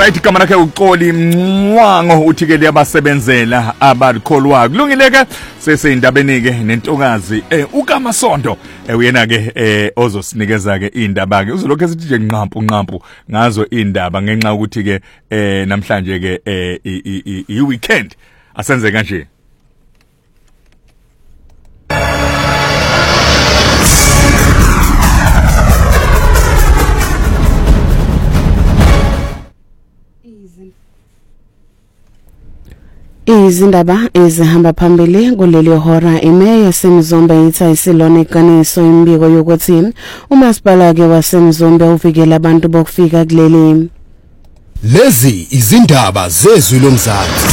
Alright, igama lakhe uXoli Mncwango uthi ke liyabasebenzela abalikholwa kulungile ke seseyindabeni ke nentokazi uKamasonto uyena ke ozosinikeza ke indaba ke uzolokho esithi nje nqampu ngazo indaba ngenxa ukuthi ke namhlanje ke i weekend asenze kanje. Izindaba ezihamba phambili kuleli hora imeya yaseMzombe ithi isilona iqiniso imbiko yokuthi umasipala ke waseMzombe uvikela abantu bokufika kuleli. Lezi izindaba zezwi lomzansi.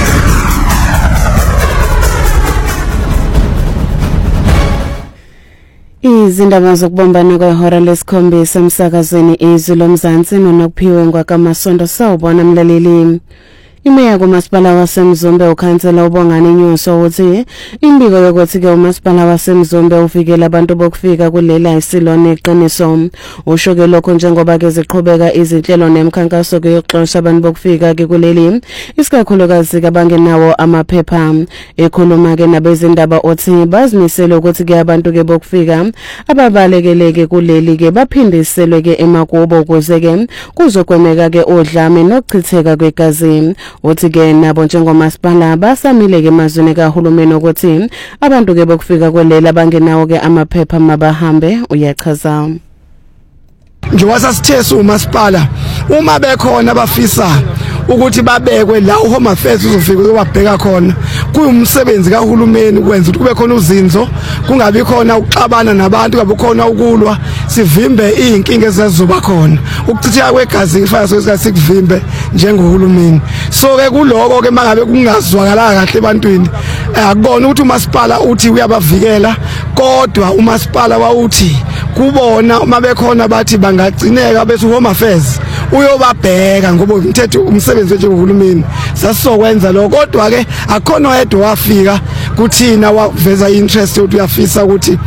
Izindaba zokubombana kwehora lesikhombisa emsakazweni izwi lomzansi nonokuphiwe ngwaKamasonto sawubona mlaleli. Imeya kumasipala waseMzombe ukhansela uBongani Nyuso uthi imbiko yokuthi ke umasipala waseMzombe uvikela abantu bokufika kulela isilona iqiniso. Usho ke lokho njengoba ke ziqhubeka izinhlelo nemikhankaso ke yokuxoxa abantu bokufika ke kuleli isikakhulukazi kabangenawo amaphepha. Ekhuluma ke nabezindaba uthi bazimisela ukuthi ke abantu ke bokufika ababalekeleke kuleli ke baphindiselwe ke emakubo ukuze ke kuzogwemeka ke odlame nokuchitheka kwegazi. Uthi ke nabo njengomasipala basamile ke emazweni kahulumeni ukuthi abantu ke bokufika kwelela bangenawo ke amaphepha mabahambe uyachaza. Njengoba sasithe umasipala uma bekhona bafisa ukuthi babekwe la uHome Affairs uzofika uyobabheka khona kuyumsebenzi kahulumeni ukwenza ukuthi kube khona uzinzo kungabi khona ukuxabana nabantu kabe khona ukulwa sivimbe izinkinga ezizoba khona ukuchitheka kwegazi ifana sosikhathi sikuvimbe njengohulumeni so ke kuloko ke mangabe kungazwakala kahle ebantwini akubona ukuthi umasipala uthi uyabavikela kodwa umasipala wawuthi kubona uma bekhona bathi bangagcineka bese uHome Affairs uyobabheka ngoba umthetho umsebenzi njengohulumeni sasizokwenza lokho kodwa ke akhona oyedwa wafika kuthina waveza interest ukuthi uyafisa ukuthi